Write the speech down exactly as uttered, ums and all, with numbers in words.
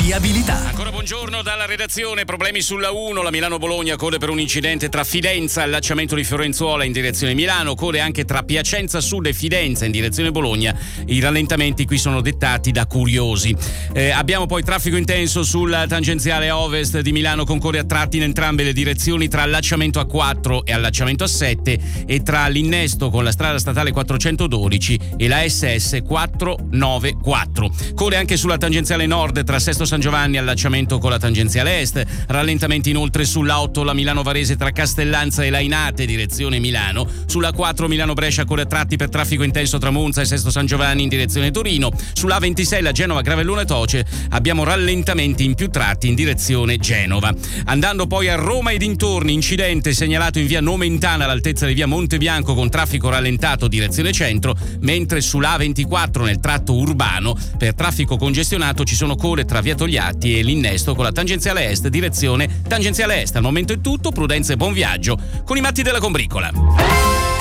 Viabilità. Ancora buongiorno dalla redazione. Problemi sulla uno, la Milano-Bologna, code per un incidente tra Fidenza e allacciamento di Fiorenzuola in direzione Milano, code anche tra Piacenza Sud e Fidenza in direzione Bologna. I rallentamenti qui sono dettati da curiosi. Eh, abbiamo poi traffico intenso sulla tangenziale ovest di Milano con code a tratti in entrambe le direzioni tra allacciamento A quattro e allacciamento A sette e tra l'innesto con la strada statale quattrocentododici e la S S quattrocentonovantaquattro. Code anche sulla tangenziale nord tra Sesto San Giovanni e allacciamento con la tangenziale est. Rallentamenti inoltre sulla otto, la Milano Varese tra Castellanza e Lainate direzione Milano. Sulla quattro Milano Brescia code a tratti per traffico intenso tra Monza e Sesto San Giovanni in direzione Torino. Sulla A ventisei la Genova Gravellone Toce abbiamo rallentamenti in più tratti in direzione Genova. Andando poi a Roma e dintorni, incidente segnalato in via Nomentana all'altezza di via Montebianco con traffico rallentato direzione centro, mentre sulla A ventiquattro nel tratto urbano per traffico congestionato ci sono code tra via Togliatti e l'innesto con la tangenziale est direzione tangenziale est. Al momento è tutto, prudenza e buon viaggio con i matti della combricola.